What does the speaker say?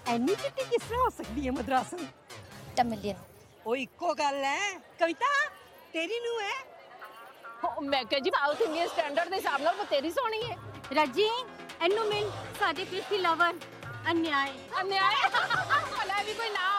ਐਨੀ ਚਿੱਟੀ ਕਿਸ ਤਰ੍ਹਾਂ ਹੋ ਸਕਦੀ ਹੈ ਮਦਰਾਸਨ? ਟਮਲੀਅਨ। ਉਹ ਇੱਕੋ ਗੱਲ ਹੈ। ਕਵਿਤਾ ਤੇਰੀ ਨੂੰ ਹੈ। ਮੈਂ ਕਿਹਾ ਜੀ ਸਾਊਥ ਇੰਡੀਅਨ ਸਟੈਂਡਰਡ ਦੇ ਹਿਸਾਬ ਨਾਲ ਬਤੇਰੀ ਸੋਹਣੀ ਹੈ। ਰੱਜੀ ਇਹਨੂੰ ਮਿਲ ਸਾਡੇ ਕ੍ਰਿਤੀ ਲਵਰ ਅਨਿਆਏ ਅਨਿਆਏ ਭਲਾ ਵੀ ਕੋਈ ਨਾ